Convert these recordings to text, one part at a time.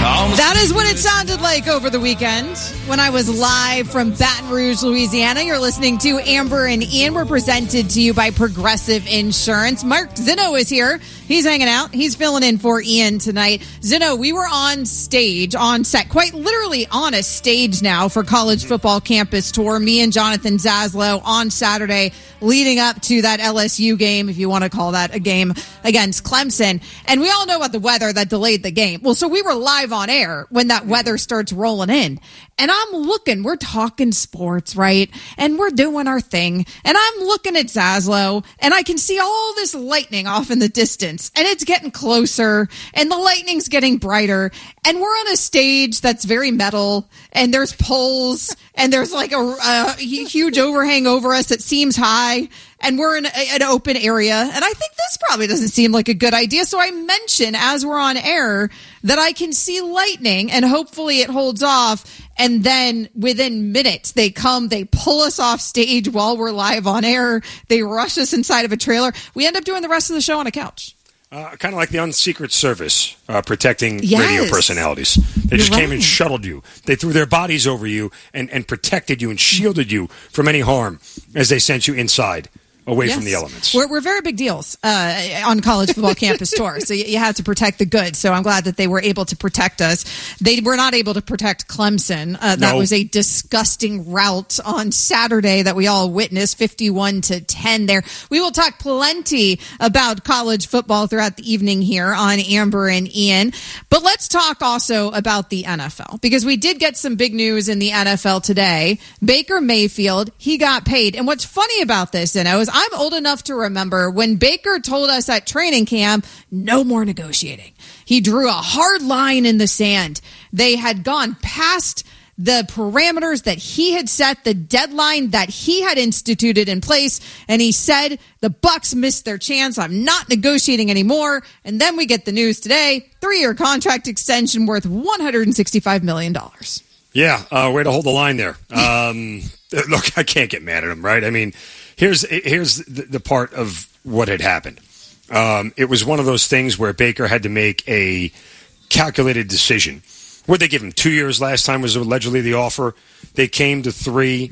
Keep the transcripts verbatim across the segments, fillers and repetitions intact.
That is what it sounded like over the weekend when I was live from Baton Rouge, Louisiana. You're listening to Amber and Ian. We're presented to you by Progressive Insurance. Mark Zinno is here. He's hanging out. He's filling in for Ian tonight. Zinno, we were on stage, on set, quite literally on a stage now for College Football Campus Tour. Me and Jonathan Zaslow on Saturday leading up to that L S U game, if you want to call that a game, against Clemson. And we all know about the weather that delayed the game. Well, so we were live on air when that weather starts rolling in. And I'm looking, we're talking sports, right? And we're doing our thing. And I'm looking at Zaslow, and I can see all this lightning off in the distance. And it's getting closer, and the lightning's getting brighter. And we're on a stage that's very metal, and there's poles, and there's like a, a huge overhang over us that seems high. And we're in a, an open area. And I think this probably doesn't seem like a good idea. So I mention as we're on air that I can see lightning, and hopefully it holds off. And then within minutes, they come, they pull us off stage while we're live on air. They rush us inside of a trailer. We end up doing the rest of the show on a couch. Uh, kind of like the Unsecret Service uh, protecting yes. radio personalities. They You're just right. came and shuttled you. They threw their bodies over you and, and protected you and shielded you from any harm as they sent you inside. Away yes. from the elements. We're, we're very big deals uh, on College Football Campus Tour, so you, you have to protect the good. So I'm glad that they were able to protect us. They were not able to protect Clemson. Uh, that no. was a disgusting rout on Saturday that we all witnessed, fifty-one to ten there. We will talk plenty about college football throughout the evening here on Amber and Ian. But let's talk also about the N F L, because we did get some big news in the N F L today. Baker Mayfield, he got paid. And what's funny about this, you know, is I'm old enough to remember when Baker told us at training camp, no more negotiating. He drew a hard line in the sand. They had gone past the parameters that he had set, the deadline that he had instituted in place, and he said, the Bucs missed their chance. I'm not negotiating anymore. And then we get the news today, three-year contract extension worth one hundred sixty-five million dollars. Yeah, uh, way to hold the line there. Um, look, I can't get mad at him, right? I mean, Here's here's the, the part of what had happened. Um, it was one of those things where Baker had to make a calculated decision. Would they give him two years last time was allegedly the offer? They came to three.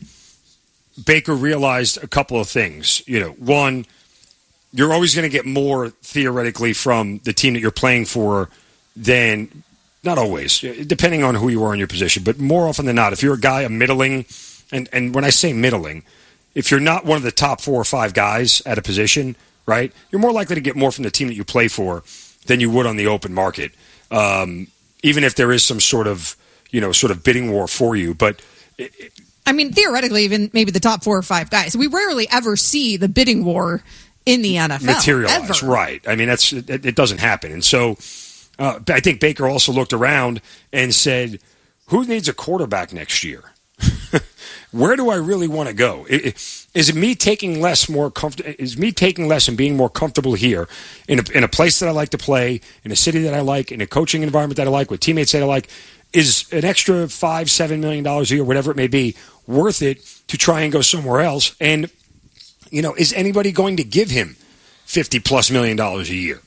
Baker realized a couple of things. You know, one, you're always going to get more theoretically from the team that you're playing for than, not always, depending on who you are in your position, but more often than not, if you're a guy, a middling, and, and when I say middling, if you're not one of the top four or five guys at a position, right, you're more likely to get more from the team that you play for than you would on the open market, um, even if there is some sort of, you know, sort of bidding war for you. But it, it, I mean, theoretically, even maybe the top four or five guys. We rarely ever see the bidding war in the N F L. Materialize, ever. Right. I mean, that's it, it doesn't happen. And so uh, I think Baker also looked around and said, who needs a quarterback next year? Where do I really want to go? Is it me taking less, more comfortable? Is me taking less and being more comfortable here in a, in a place that I like to play, in a city that I like, in a coaching environment that I like, with teammates that I like? Is an extra five, seven million dollars a year, whatever it may be, worth it to try and go somewhere else? And you know, is anybody going to give him fifty plus million dollars a year?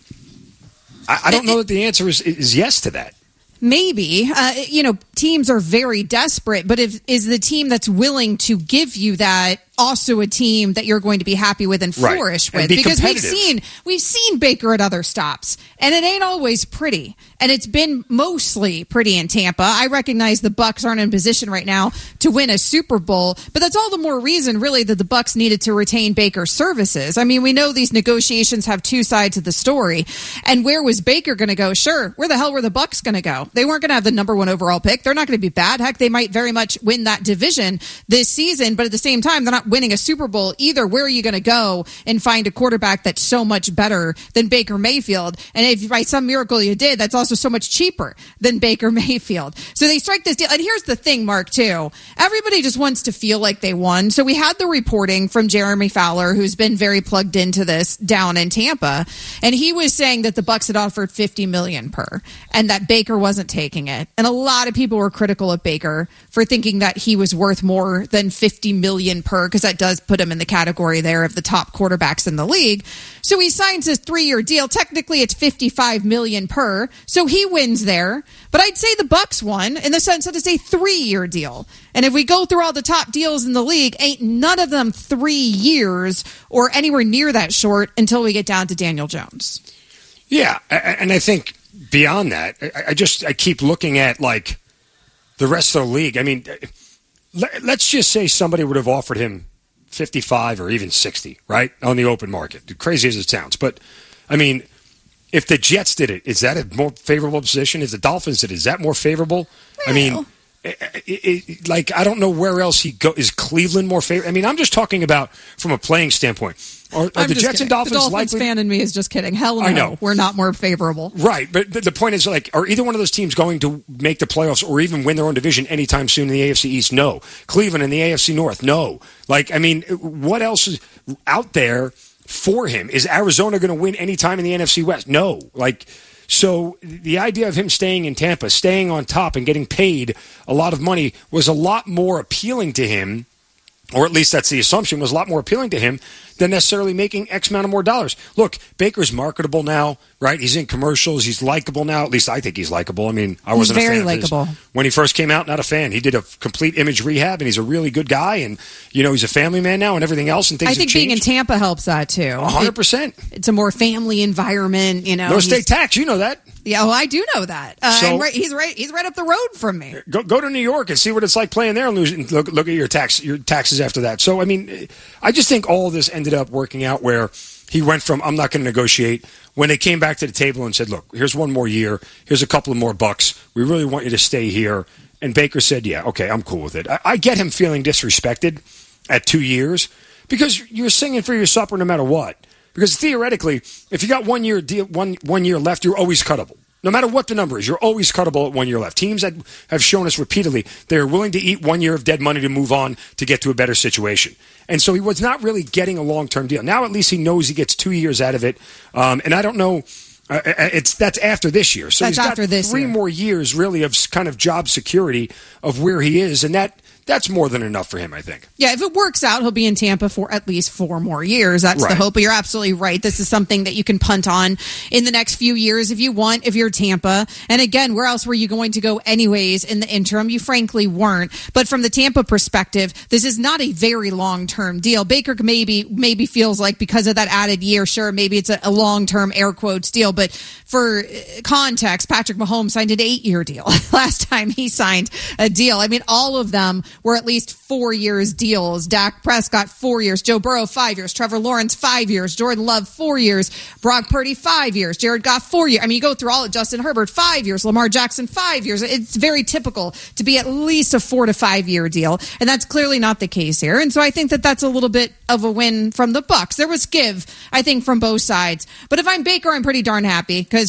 I, I don't know that the answer is is yes to that. Maybe. Uh, you know, teams are very desperate, but if is the team that's willing to give you that also a team that you're going to be happy with and flourish right. with? And be because we've competitive. seen we've seen Baker at other stops, and it ain't always pretty. And it's been mostly pretty in Tampa. I recognize the Bucs aren't in position right now to win a Super Bowl, but that's all the more reason, really, that the Bucs needed to retain Baker's services. I mean, we know these negotiations have two sides of the story. And where was Baker going to go? Sure, where the hell were the Bucs going to go? They weren't going to have the number one overall pick. They're not going to be bad. Heck, they might very much win that division this season, but at the same time, they're not winning a Super Bowl either. Where are you going to go and find a quarterback that's so much better than Baker Mayfield? And if by some miracle you did, that's also so much cheaper than Baker Mayfield. So they strike this deal. And here's the thing, Mark, too. Everybody just wants to feel like they won. So we had the reporting from Jeremy Fowler, who's been very plugged into this down in Tampa. And he was saying that the Bucs had offered fifty million dollars per, and that Baker wasn't taking it. And a lot of people were critical of Baker for thinking that he was worth more than fifty million per, because that does put him in the category there of the top quarterbacks in the league. So he signs his three-year deal. Technically, it's fifty-five million per, so he wins there. But I'd say the Bucs won in the sense that it's a three-year deal. And if we go through all the top deals in the league, ain't none of them three years or anywhere near that short until we get down to Daniel Jones. Yeah, and I think beyond that, I just I keep looking at like the rest of the league. I mean, let's just say somebody would have offered him fifty-five or even sixty, right, on the open market. Crazy as it sounds, but I mean, if the Jets did it, is that a more favorable position? If the Dolphins did it, is that more favorable? Well, I mean, it, it, it, like I don't know where else he go. Is Cleveland more favorable? I mean, I'm just talking about from a playing standpoint. Are, are the Jets kidding. and Dolphins, the Dolphins likely? fan in me is just kidding. Hell no, I know. We're not more favorable. Right, but the, the point is, like, are either one of those teams going to make the playoffs or even win their own division anytime soon in the A F C East? No. Cleveland in the A F C North? No. Like, I mean, what else is out there for him? Is Arizona going to win anytime in the N F C West? No. Like, so the idea of him staying in Tampa, staying on top and getting paid a lot of money was a lot more appealing to him, or at least that's the assumption, was a lot more appealing to him than necessarily making X amount of more dollars. Look, Baker's marketable now, right? He's in commercials. He's likable now. At least I think he's likable. I mean, I wasn't he's very a fan likable. of his. When he first came out, not a fan. He did a complete image rehab, and he's a really good guy. And, you know, he's a family man now and everything else. And things I think have being in changed. Tampa helps that, too. one hundred percent. It, it's a more family environment, you know. No state tax. You know that. Yeah, well, I do know that. Uh, So- and right, he's right. He's right up the road from me. Go go to New York and see what it's like playing there and losing. Look, look at your tax your taxes after that. So I mean, I just think all of this ended up working out where he went from I'm not going to negotiate when they came back to the table and said, look, here's one more year, here's a couple of more bucks. We really want you to stay here. And Baker said, yeah, okay, I'm cool with it. I, I get him feeling disrespected at two years because you're singing for your supper no matter what. Because theoretically, if you got one year deal, one one year left, you're always cuttable. No matter what the number is, you're always cuttable at one year left. Teams that have shown us repeatedly they're willing to eat one year of dead money to move on to get to a better situation. And so he was not really getting a long-term deal. Now at least he knows he gets two years out of it. Um, and I don't know. Uh, it's that's after this year. So That's he's got after this three year. more years really of kind of job security of where he is, and that. That's more than enough for him, I think. Yeah, if it works out, he'll be in Tampa for at least four more years. That's Right. the hope. But you're absolutely right. This is something that you can punt on in the next few years if you want, if you're Tampa. And again, where else were you going to go anyways in the interim? You frankly weren't. But from the Tampa perspective, this is not a very long-term deal. Baker maybe maybe feels like because of that added year, sure, maybe it's a, a long-term air quotes deal. But for context, Patrick Mahomes signed an eight-year deal last time he signed a deal. I mean, all of them were at least four years deals. Dak Prescott, four years. Joe Burrow, five years. Trevor Lawrence, five years. Jordan Love, four years. Brock Purdy, five years. Jared Goff, four years. I mean, you go through all of Justin Herbert, five years. Lamar Jackson, five years. It's very typical to be at least a four to five year deal, and that's clearly not the case here. And so I think that that's a little bit of a win from the Bucs. There was give, I think, from both sides. But if I'm Baker, I'm pretty darn happy because